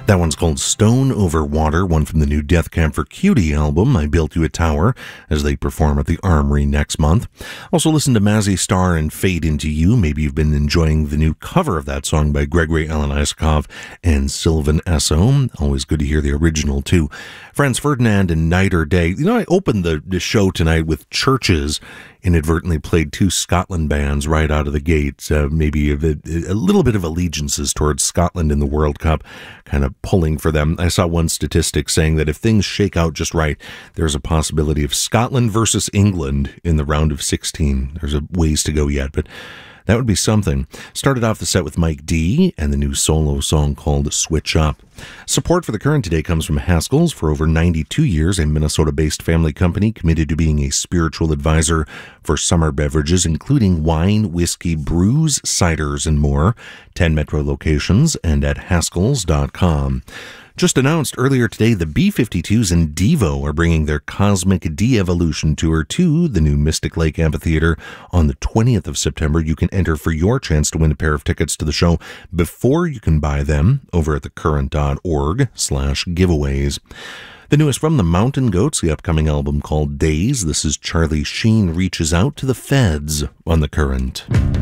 That one's called Stone Over Water, one from the new Death Camp for Cutie album, I Built You a Tower, as they perform at the Armory next month. Also listen to Mazzy Star and Fade Into You. Maybe you've been enjoying the new cover of that song by Gregory Alan Isakov and Sylvan Esso. Always good to hear the original, too. Franz Ferdinand and Night or Day. You know, I opened the show tonight with Churches, inadvertently played two Scotland bands right out of the gate. Maybe a little bit of allegiances towards Scotland in the World Cup, kind of pulling for them. I saw one statistic saying that if things shake out just right, there's a possibility of Scotland versus England in the round of 16. There's a ways to go yet, but that would be something. Started off the set with Mike D and the new solo song called Switch Up. Support for the current today comes from Haskell's. For over 92 years, a Minnesota-based family company committed to being a spiritual advisor for summer beverages, including wine, whiskey, brews, ciders, and more. 10 metro locations and at haskells.com. Just announced earlier today, the B-52s and Devo are bringing their Cosmic De-Evolution Tour to the new Mystic Lake Amphitheater on the 20th of September. You can enter for your chance to win a pair of tickets to the show before you can buy them over at thecurrent.org/giveaways. The newest from the Mountain Goats, the upcoming album called Days. This is Charlie Sheen Reaches Out to the Feds on The Current.